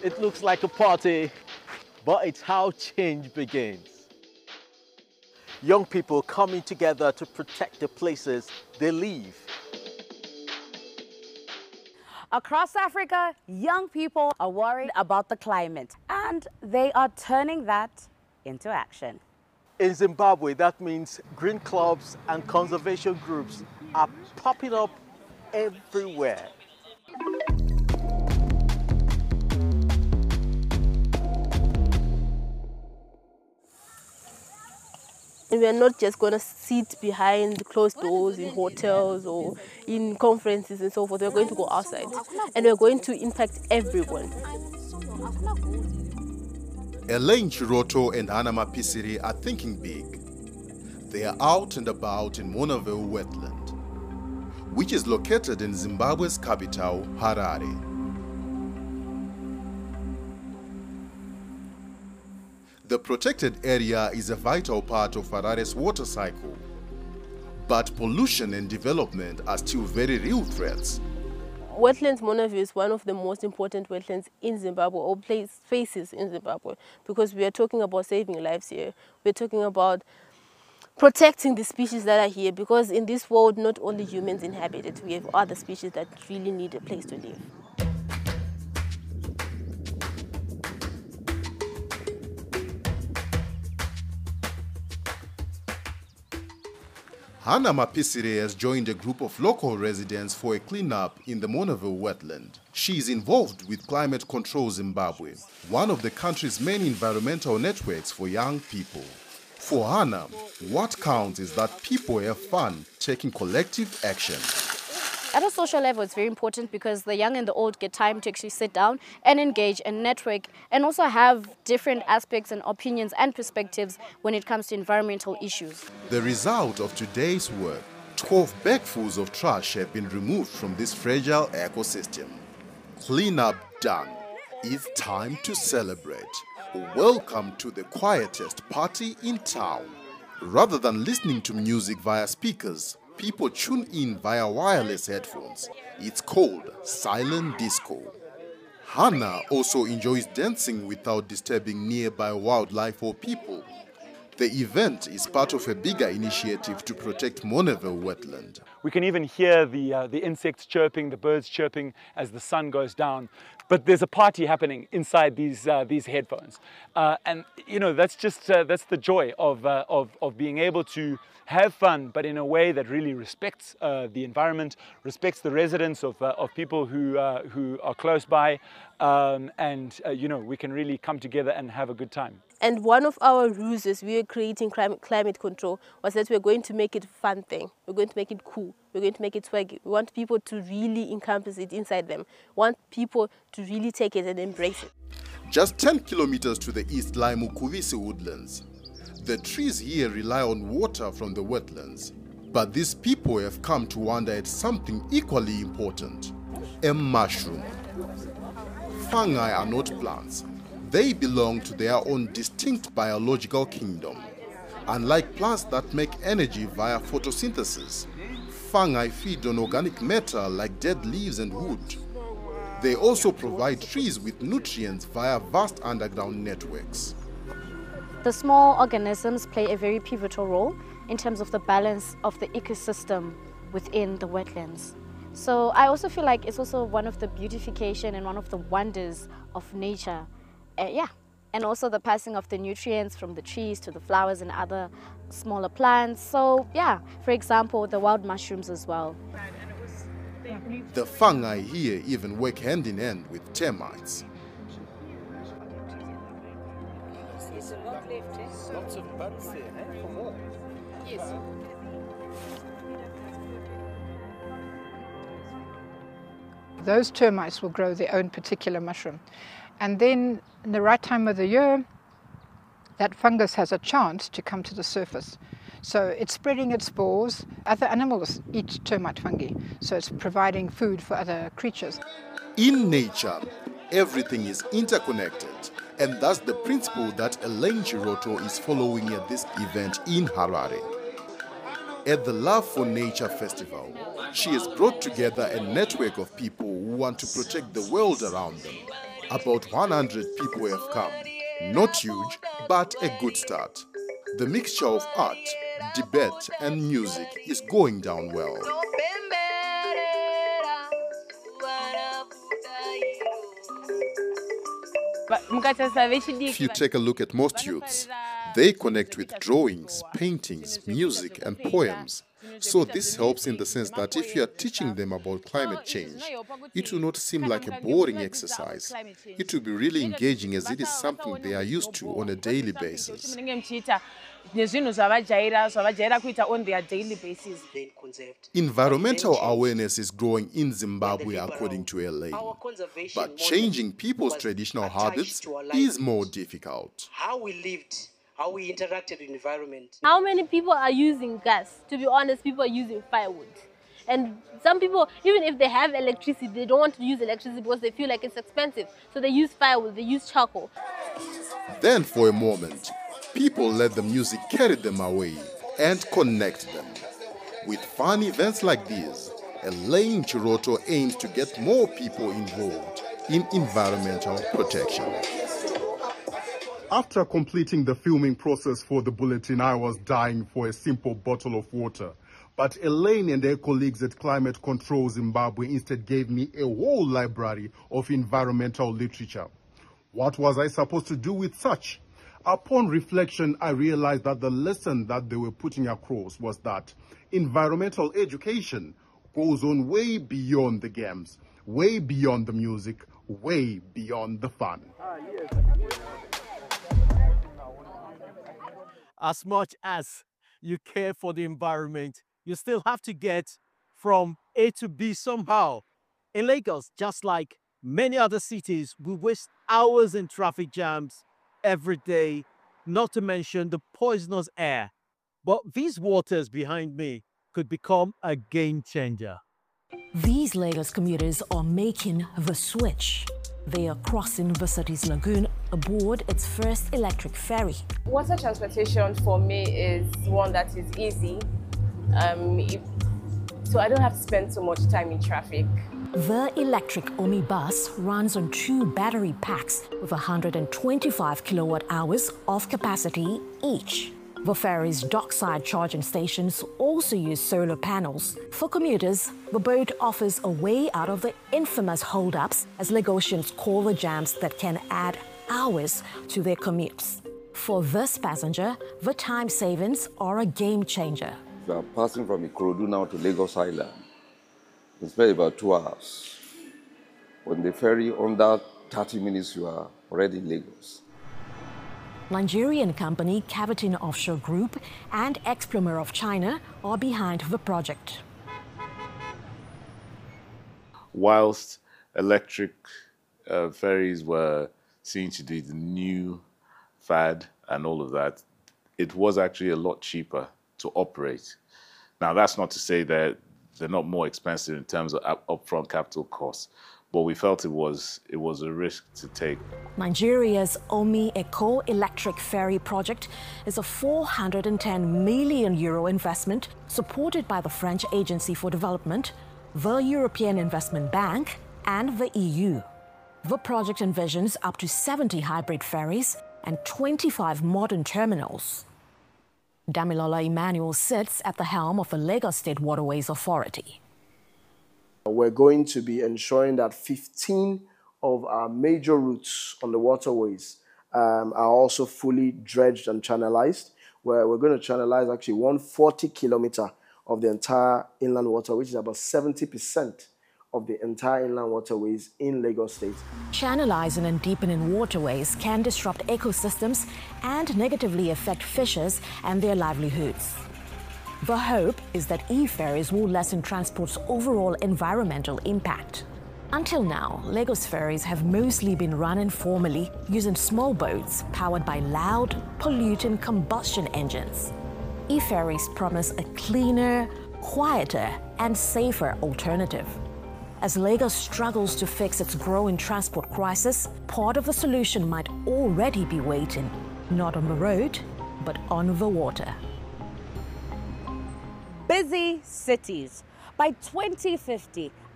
It looks like a party, but it's how change begins. Young people coming together to protect the places they live. Across Africa, young people are worried about the climate, and they are turning that into action. In Zimbabwe, that means green clubs and conservation groups are popping up everywhere. And we're not just going to sit behind closed doors in hotels or in conferences and so forth. We're going to go outside and we're going to impact everyone. Elaine Chiroto and Hannah Mapisiri are thinking big. They are out and about in Monaville wetland, which is located in Zimbabwe's capital, Harare. The protected area is a vital part of Harare's water cycle, but pollution and development are still very real threats. Wetlands Monaville is one of the most important wetlands in Zimbabwe, or spaces in Zimbabwe, because we are talking about saving lives here. We're talking about protecting the species that are here, because in this world, not only humans inhabit it, we have other species that really need a place to live. Hannah Mapisiri has joined a group of local residents for a cleanup in the Monaville wetland. She is involved with Climate Control Zimbabwe, one of the country's main environmental networks for young people. For Hannah, what counts is that people have fun taking collective action. At a social level, it's very important because the young and the old get time to actually sit down and engage and network and also have different aspects and opinions and perspectives when it comes to environmental issues. The result of today's work, 12 bagfuls of trash have been removed from this fragile ecosystem. Cleanup done. It's time to celebrate. Welcome to the quietest party in town. Rather than listening to music via speakers, people tune in via wireless headphones. It's called silent disco. Hannah also enjoys dancing without disturbing nearby wildlife or people. The event is part of a bigger initiative to protect Monaville wetland. We can even hear the insects chirping, the birds chirping as the sun goes down. But there's a party happening inside these headphones, and you know that's the joy of being able to have fun, but in a way that really respects the environment, respects the residents of people who are close by, and you know, we can really come together and have a good time. And one of our rules we are creating climate control was that we're going to make it a fun thing. We're going to make it cool. We're going to make it swaggy. We want people to really encompass it inside them. We want people to really take it and embrace it. Just 10 kilometers to the east lie Mukuvisi woodlands. The trees here rely on water from the wetlands. But these people have come to wonder at something equally important: a mushroom. Fungi are not plants. They belong to their own distinct biological kingdom. Unlike plants that make energy via photosynthesis, fungi feed on organic matter like dead leaves and wood. They also provide trees with nutrients via vast underground networks. The small organisms play a very pivotal role in terms of the balance of the ecosystem within the wetlands. So I also feel like it's also one of the beautification and one of the wonders of nature. And also the passing of the nutrients from the trees to the flowers and other smaller plants. So yeah, for example, the wild mushrooms as well. The fungi here even work hand in hand with termites. Lots of buds here, for more. Yes. Those termites will grow their own particular mushroom. And then in the right time of the year, that fungus has a chance to come to the surface. So it's spreading its spores. Other animals eat termite fungi, so it's providing food for other creatures. In nature, everything is interconnected, and that's the principle that Elaine Chiroto is following at this event in Harare. At the Love for Nature Festival, she has brought together a network of people who want to protect the world around them. About 100 people have come. Not huge, but a good start. The mixture of art, debate and music is going down well. If you take a look at most youths, they connect with drawings, paintings, music and poems. So this helps in the sense that if you are teaching them about climate change, it will not seem like a boring exercise. It will be really engaging as it is something they are used to on a daily basis. Environmental awareness is growing in Zimbabwe according to Elaine, but changing people's traditional habits is more difficult. How we lived, how we interacted with the environment. How many people are using gas? To be honest, people are using firewood. And some people, even if they have electricity, they don't want to use electricity because they feel like it's expensive. So they use firewood, they use charcoal. Then for a moment, people let the music carry them away and connect them. With fun events like these, Elaine Chiroto aims to get more people involved in environmental protection. After completing the filming process for the bulletin, I was dying for a simple bottle of water. But Elaine and her colleagues at Climate Control Zimbabwe instead gave me a whole library of environmental literature. What was I supposed to do with such? Upon reflection, I realized that the lesson that they were putting across was that environmental education goes on way beyond the games, way beyond the music, way beyond the fun. As much as you care for the environment, you still have to get from A to B somehow. In Lagos, just like many other cities, we waste hours in traffic jams every day, not to mention the poisonous air. But these waters behind me could become a game changer. These Lagos commuters are making the switch. They are crossing the city's lagoon aboard its first electric ferry. Water transportation for me is one that is easy, so I don't have to spend so much time in traffic. The electric Omi bus runs on 2 battery packs with 125 kilowatt hours of capacity each. The ferry's dockside charging stations also use solar panels. For commuters, the boat offers a way out of the infamous hold-ups, as Lagosians call the jams that can add hours to their commutes. For this passenger, the time savings are a game changer. If you are passing from Ikorodu now to Lagos Island, you spend about 2 hours. On the ferry, under 30 minutes, you are already in Lagos. Nigerian company Cavitin Offshore Group and Explomer of China are behind the project. Whilst electric ferries were seen to be the new fad and all of that, it was actually a lot cheaper to operate. Now, that's not to say that they're not more expensive in terms of upfront capital costs, but we felt it was a risk to take. Nigeria's Omi Eco Electric Ferry project is a €410 million investment supported by the French Agency for Development, the European Investment Bank, and the EU. The project envisions up to 70 hybrid ferries and 25 modern terminals. Damilola Emmanuel sits at the helm of the Lagos State Waterways Authority. We're going to be ensuring that 15 of our major routes on the waterways are also fully dredged and channelized, where we're going to channelize actually 140 kilometer of the entire inland water, which is about 70% of the entire inland waterways in Lagos State. Channelizing and deepening waterways can disrupt ecosystems and negatively affect fishers and their livelihoods. The hope is that e-ferries will lessen transport's overall environmental impact. Until now, Lagos ferries have mostly been run informally using small boats powered by loud, polluting combustion engines. E-ferries promise a cleaner, quieter, and safer alternative. As Lagos struggles to fix its growing transport crisis, part of the solution might already be waiting, not on the road, but on the water. Busy cities. By 2050,